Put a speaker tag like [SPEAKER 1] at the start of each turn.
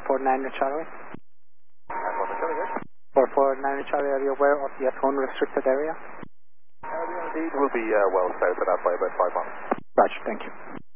[SPEAKER 1] 449 Charlie. 449 Charlie, are you aware of the F1 restricted area?
[SPEAKER 2] Indeed, we'll be well south of that by about 5 miles.
[SPEAKER 1] Roger, thank you.